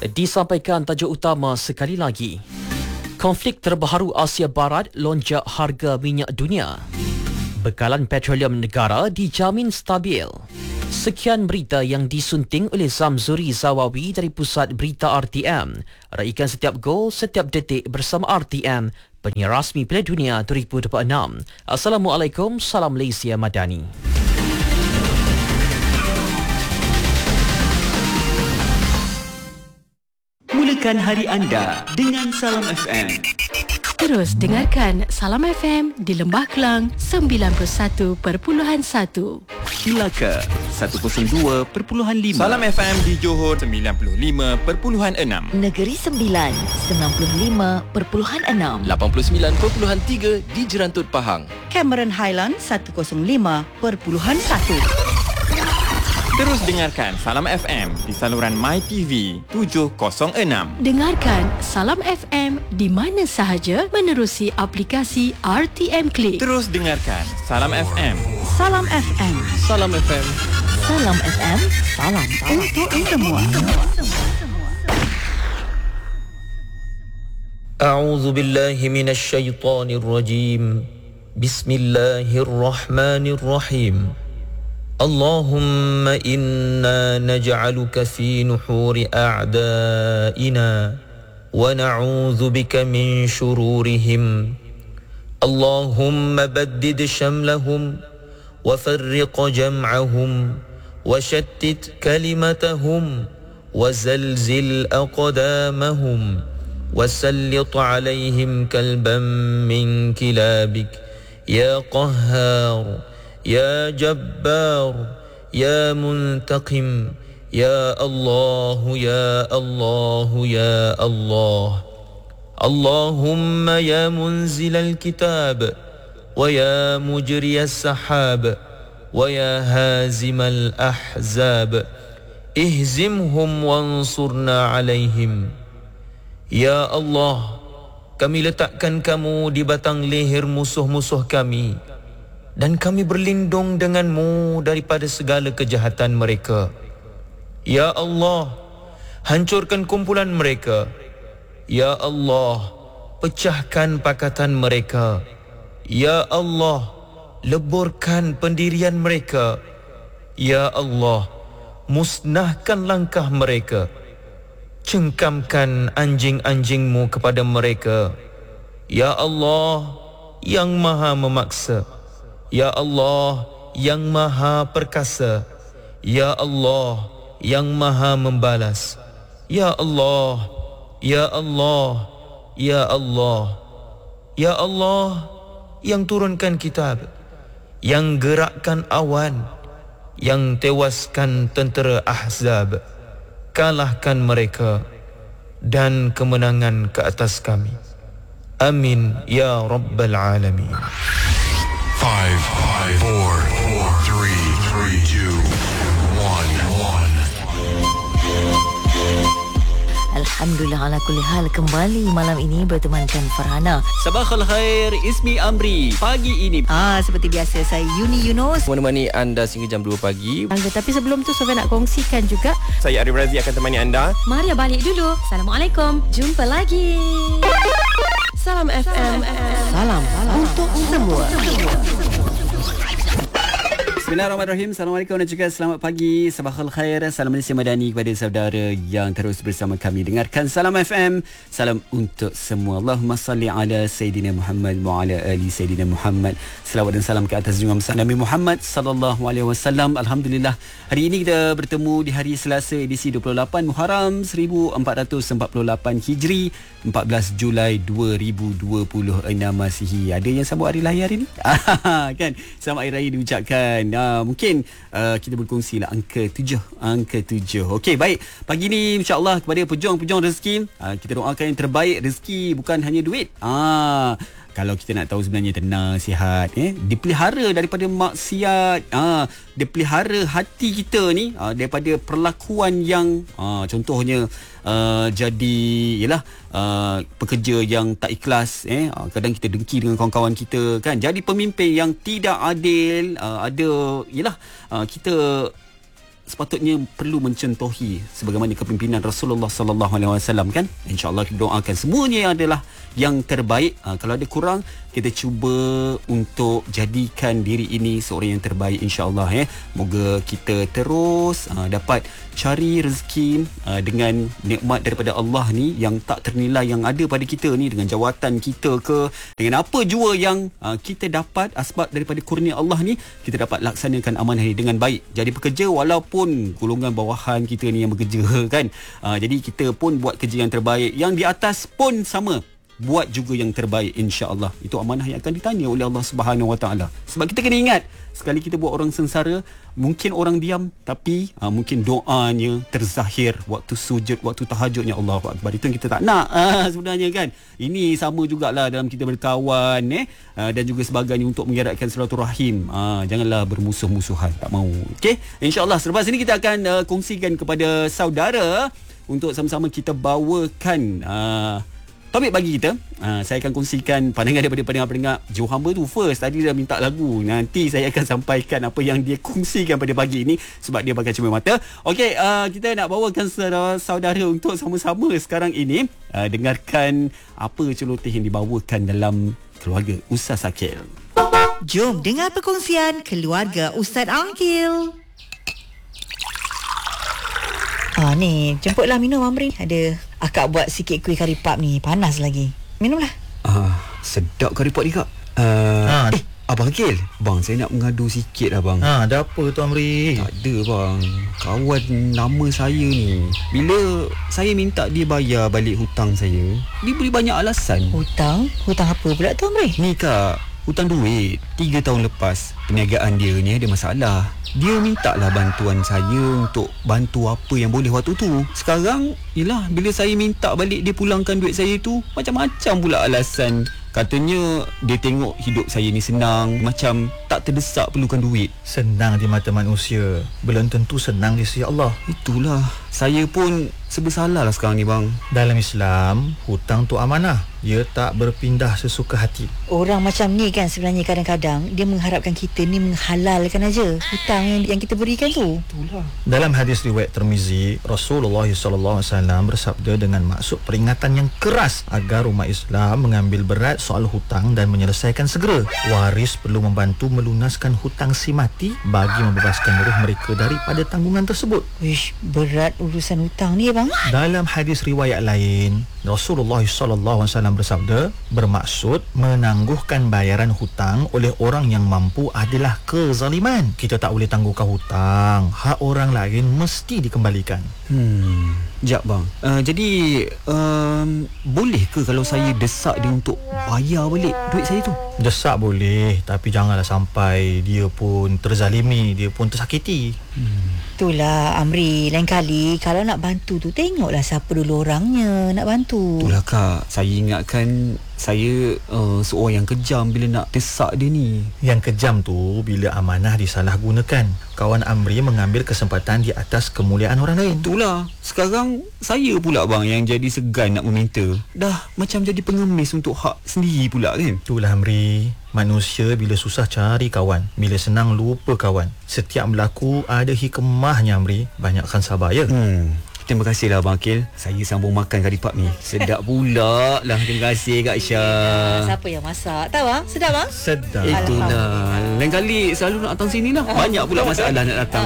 Disampaikan tajuk utama sekali lagi. Konflik terbaru Asia Barat lonjak harga minyak dunia. Bekalan petroleum negara dijamin stabil. Sekian berita yang disunting oleh Zamzuri Zawawi dari Pusat Berita RTM. Raikan setiap gol, setiap detik bersama RTM, penyiar rasmi Piala Dunia 2026. Assalamualaikum, salam Malaysia Madani. Mulakan hari anda dengan Salam FM. Terus dengarkan Salam FM di Lembah Kelang 91.1, Melaka 102.5, Salam FM di Johor 95.6, Negeri Sembilan 95.6, 89.3 di Jerantut Pahang, Cameron Highland 105.1. Terus dengarkan Salam FM di saluran MyTV 706. Dengarkan Salam FM di mana sahaja menerusi aplikasi RTM Click. Terus dengarkan Salam FM. Salam FM. Salam FM. Salam FM, salam Untuk semua. أعوذ بالله من الشيطان الرجيم بسم الله الرحمن الرحيم اللهم إنا نجعلك في نحور أعدائنا ونعوذ بك من شرورهم اللهم بدد شملهم وفرق جمعهم وشتت كلمتهم وزلزل أقدامهم وسلط عليهم كلبا من كلابك يا قهار يا جبار يا منتقم يا الله يا الله يا الله اللهم يا منزل الكتاب ويا مجري السحاب ويا هازم الأحزاب اهزمهم وانصرنا عليهم يا الله kami letakkan kamu di batang leher musuh-musuh kami dan kami berlindung denganmu daripada segala kejahatan mereka. Ya Allah, hancurkan kumpulan mereka. Ya Allah, pecahkan pakatan mereka. Ya Allah, leburkan pendirian mereka. Ya Allah, musnahkan langkah mereka. Cengkamkan anjing-anjingmu kepada mereka. Ya Allah, yang maha memaksa. Ya Allah, yang maha perkasa. Ya Allah, yang maha membalas. Ya Allah, Ya Allah, Ya Allah, Ya Allah, yang turunkan kitab, yang gerakkan awan, yang tewaskan tentera Ahzab. Kalahkan mereka dan kemenangan ke atas kami. Amin ya Rabbal Alamin. 5, 4, 3, 2, 1. Alhamdulillah ala kulli hal, kembali malam ini bertemankan Farhana. Sabahal khair, Ismi Amri. Pagi ini Seperti biasa, saya Yuni Yunus Menemani anda sehingga jam 2 pagi. Tapi sebelum tu Sofia nak kongsikan juga. Saya Arif Razi akan temani anda. Maria balik dulu. Assalamualaikum. Jumpa lagi. Salam FM. Salam untuk semua. Bismillahirrahmanirrahim. Assalamualaikum dan juga selamat pagi. Sabahul khair. Salam Malaysia Madani kepada saudara yang terus bersama kami. Dengarkan Salam FM. Salam untuk semua. Allahumma salli ala Sayyidina Muhammad wa ala ali Sayyidina Muhammad. Selawat dan salam ke atas junjungan besar Nabi Muhammad sallallahu alaihi wasallam. Alhamdulillah, hari ini kita bertemu di hari Selasa edisi 28 Muharram 1448 Hijri, 14 Julai 2026 Masihi. Ada yang sambut hari lahir hari ni? Kan? Selamat hari raya diucapkan. Mungkin kita berkongsi lah angka 7. Okey, baik. Pagi ni insya-Allah kepada pejuang-pejuang rezeki, kita doakan yang terbaik. Rezeki bukan hanya duit. Kalau kita nak tahu sebenarnya tenang, sihat, dipelihara daripada maksiat, dipelihara hati kita ni daripada perlakuan yang contohnya jadi ialah pekerja yang tak ikhlas, kadang kita dengki dengan kawan-kawan kita kan, jadi pemimpin yang tidak adil, ada ialah kita sepatutnya perlu mencontohi sebagaimana kepimpinan Rasulullah sallallahu alaihi wasallam kan. InsyaAllah kita doakan semuanya adalah yang terbaik. Kalau ada kurang, kita cuba untuk jadikan diri ini seorang yang terbaik insyaAllah Moga kita terus dapat cari rezeki dengan nikmat daripada Allah ni yang tak ternilai yang ada pada kita ni, dengan jawatan kita ke, dengan apa jua yang kita dapat asbab daripada kurnia Allah ni, kita dapat laksanakan amanah ini dengan baik. Jadi pekerja walaupun golongan bawahan kita ni yang bekerja kan, jadi kita pun buat kerja yang terbaik, yang di atas pun sama, buat juga yang terbaik insya-Allah. Itu amanah yang akan ditanya oleh Allah Subhanahu Wa Taala. Sebab kita kena ingat, sekali kita buat orang sengsara, mungkin orang diam, tapi mungkin doanya terzahir waktu sujud, waktu tahajudnya. Allahu Akbar. Itu yang kita tak nak sebenarnya kan. Ini sama jugalah dalam kita berkawan dan juga sebagainya untuk mengeratkan silaturahim. Janganlah bermusuh-musuhan, tak mau. Okey, insya-Allah selepas ini kita akan kongsikan kepada saudara untuk sama-sama kita bawakan topik bagi kita. Saya akan kongsikan pandangan daripada pendengar-pendengar. Joe Hamba tu first tadi dah minta lagu. Nanti saya akan sampaikan apa yang dia kongsikan pada pagi ini sebab dia pakai cermin mata. Okey, kita nak bawakan saudara untuk sama-sama sekarang ini dengarkan apa celoteh yang dibawakan dalam keluarga Ustaz Akil. Jom dengar perkongsian keluarga Ustaz Akil. Ni, jemputlah minum Amri. Ada akak buat sikit kuih kari pap ni, panas lagi. Minumlah. Sedap kari pap ni kak. Abang Akil, bang, saya nak mengadu sikit lah bang. Ada apa tu Amri? Tak ada bang, kawan lama saya ni, bila saya minta dia bayar balik hutang saya, dia beri banyak alasan. Hutang? Hutang apa pula tu Amri? Ni kak, hutang duit. 3 tahun lepas perniagaan dia ni ada masalah. Dia minta lah bantuan saya untuk bantu apa yang boleh waktu tu. Sekarang, yelah, bila saya minta balik dia pulangkan duit saya tu, macam-macam pula alasan. Katanya dia tengok hidup saya ni senang, macam tak terdesak perlukan duit. Senang di mata manusia, belum tentu senang di sisi Allah. Itulah, saya pun serba salah lah sekarang ni bang. Dalam Islam, hutang tu amanah. Dia tak berpindah sesuka hati. Orang macam ni kan sebenarnya kadang-kadang dia mengharapkan kita ni menghalalkan aja hutang yang kita berikan tu. Itulah. Dalam hadis riwayat Tirmizi, Rasulullah SAW bersabda dengan maksud peringatan yang keras agar umat Islam mengambil berat soal hutang dan menyelesaikan segera. Waris perlu membantu melunaskan hutang si mati bagi membebaskan roh mereka daripada tanggungan tersebut. Wish, berat urusan hutang ni bang. Dalam hadis riwayat lain, Rasulullah SAW bersabda, bermaksud menangguhkan bayaran hutang oleh orang yang mampu adalah kezaliman. Kita tak boleh tangguhkan hutang. Hak orang lain mesti dikembalikan. Sekejap bang, jadi boleh ke kalau saya desak dia untuk bayar balik duit saya tu? Desak boleh, tapi janganlah sampai dia pun terzalimi, dia pun tersakiti. Itulah Amri, lain kali kalau nak bantu tu tengoklah siapa dulu orangnya nak bantu. Itulah kak, saya ingatkan saya seorang yang kejam bila nak desak dia ni. Yang kejam tu bila amanah disalahgunakan. Kawan Amri mengambil kesempatan di atas kemuliaan orang lain. Itulah, sekarang saya pula bang yang jadi segan nak meminta. Dah macam jadi pengemis untuk hak sendiri pula kan. Itulah Amri, manusia bila susah cari kawan, bila senang lupa kawan. Setiap berlaku ada hikmahnya Amri. Banyakkan sabar ya. Terima kasihlah Abang Akil. Saya sambung makan kari pap ni. Sedap pula lah. Terima kasih Kak Syah. Siapa yang masak? Tahu bang? Sedap bang? Sedap. Itulah. Lain kali selalu nak datang sini lah. Banyak pula masalah nak datang.